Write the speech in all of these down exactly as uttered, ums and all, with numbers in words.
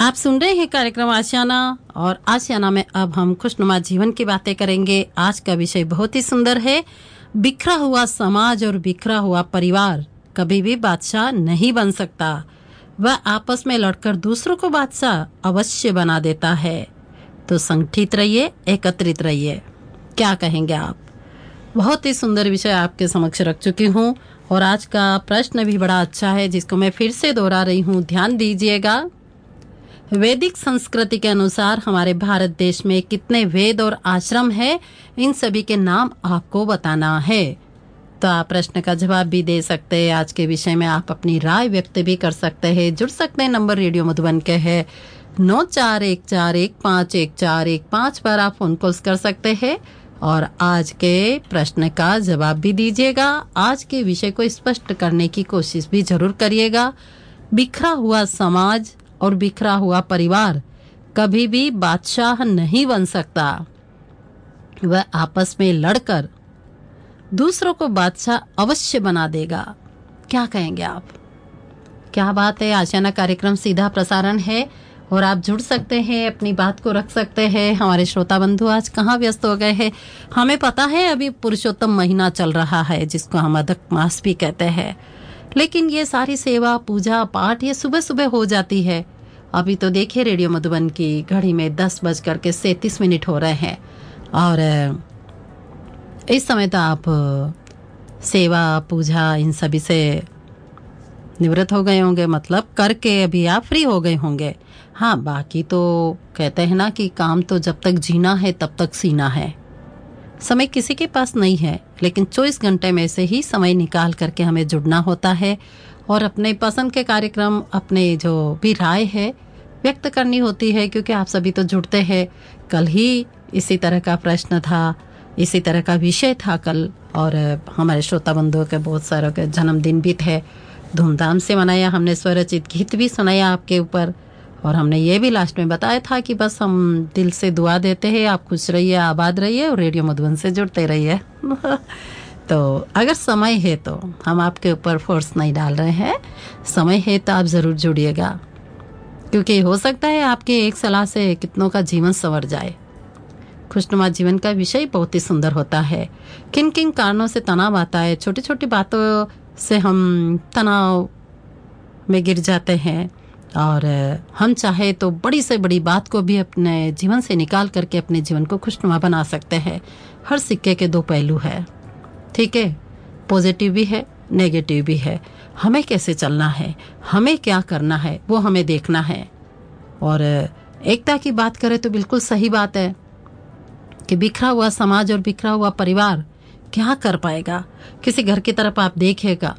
आप सुन रहे हैं कार्यक्रम आशियाना और आशियाना में अब हम खुशनुमा जीवन की बातें करेंगे। आज का विषय बहुत ही सुंदर है। बिखरा हुआ समाज और बिखरा हुआ परिवार कभी भी बादशाह नहीं बन सकता। वह आपस में लड़कर दूसरों को बादशाह अवश्य बना देता है। तो संगठित रहिए, एकत्रित रहिए। क्या कहेंगे आप? बहुत ही सुंदर विषय आपके समक्ष रख चुकी हूँ और आज का प्रश्न भी बड़ा अच्छा है जिसको मैं फिर से दोहरा रही हूँ। ध्यान दीजिएगा। वैदिक संस्कृति के अनुसार हमारे भारत देश में कितने वेद और आश्रम है, इन सभी के नाम आपको बताना है। तो आप प्रश्न का जवाब भी दे सकते हैं। आज के विषय में आप अपनी राय व्यक्त भी कर सकते हैं। जुड़ सकते हैं। नंबर रेडियो मधुबन के है नौ चार एक चार एक पाँच एक चार एक पाँच पर आप फोन कॉल्स कर सकते हैं और आज के प्रश्न का जवाब भी दीजिएगा। आज के विषय को स्पष्ट करने की कोशिश भी जरूर करिएगा। बिखरा हुआ समाज और बिखरा हुआ परिवार कभी भी बादशाह नहीं बन सकता। वह आपस में लड़कर दूसरों को बादशाह अवश्य बना देगा। क्या कहेंगे आप? क्या बात है। आशियाना कार्यक्रम सीधा प्रसारण है और आप जुड़ सकते हैं, अपनी बात को रख सकते हैं। हमारे श्रोता बंधु आज कहाँ व्यस्त हो गए हैं? हमें पता है अभी पुरुषोत्तम महीना चल रहा है जिसको हम अधिक मास भी कहते हैं, लेकिन ये सारी सेवा पूजा पाठ ये सुबह सुबह हो जाती है। अभी तो देखिए रेडियो मधुबन की घड़ी में दस बज करके सैंतीस मिनट हो रहे हैं और इस समय तो आप सेवा पूजा इन सभी से निवृत्त हो गए होंगे, मतलब करके अभी आप फ्री हो गए होंगे। हाँ, बाकी तो कहते हैं ना कि काम तो जब तक जीना है तब तक सीना है। समय किसी के पास नहीं है, लेकिन चौबीस घंटे में से ही समय निकाल करके हमें जुड़ना होता है और अपने पसंद के कार्यक्रम, अपने जो भी राय है व्यक्त करनी होती है, क्योंकि आप सभी तो जुड़ते हैं। कल ही इसी तरह का प्रश्न था, इसी तरह का विषय था कल, और हमारे श्रोता बंधुओं के बहुत सारों के जन्मदिन भी थे। धूमधाम से मनाया हमने, स्वरचित गीत भी सुनाया आपके ऊपर और हमने ये भी लास्ट में बताया था कि बस हम दिल से दुआ देते हैं, आप खुश रहिए, आबाद रहिए और रेडियो मधुबन से जुड़ते रहिए। तो अगर समय है तो हम आपके ऊपर फोर्स नहीं डाल रहे हैं, समय है तो आप ज़रूर जुड़िएगा, क्योंकि हो सकता है आपके एक सलाह से कितनों का जीवन संवर जाए। खुशनुमा जीवन का विषय बहुत ही सुंदर होता है। किन किन कारणों से तनाव आता है, छोटी छोटी बातों से हम तनाव में गिर जाते हैं और हम चाहे तो बड़ी से बड़ी बात को भी अपने जीवन से निकाल करके अपने जीवन को खुशनुमा बना सकते हैं। हर सिक्के के दो पहलू है, ठीक है। पॉजिटिव भी है, नेगेटिव भी है। हमें कैसे चलना है, हमें क्या करना है, वो हमें देखना है। और एकता की बात करें तो बिल्कुल सही बात है कि बिखरा हुआ समाज और बिखरा हुआ परिवार क्या कर पाएगा। किसी घर की तरफ आप देखिएगा,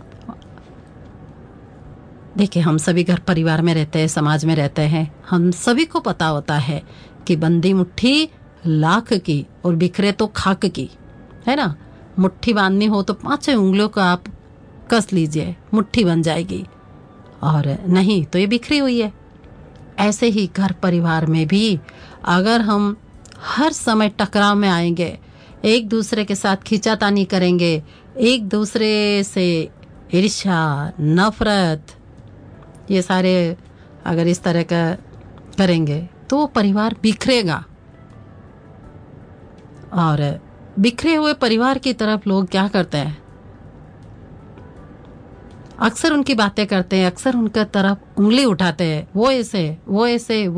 देखिए हम सभी घर परिवार में रहते हैं, समाज में रहते हैं। हम सभी को पता होता है कि बंदी मुट्ठी लाख की और बिखरे तो खाक की, है ना। मुट्ठी बांधनी हो तो पांचों उंगलियों को आप कस लीजिए, मुट्ठी बन जाएगी, और नहीं तो ये बिखरी हुई है। ऐसे ही घर परिवार में भी अगर हम हर समय टकराव में आएंगे, एक दूसरे के साथ खींचातानी करेंगे, एक दूसरे से ईर्ष्या, नफरत, ये सारे अगर इस तरह का करेंगे तो वो परिवार बिखरेगा। और बिखरे हुए परिवार की तरफ लोग क्या करते हैं, अक्सर उनकी बातें करते हैं, अक्सर उनके तरफ उंगली उठाते हैं, वो ऐसे वो ऐसे वो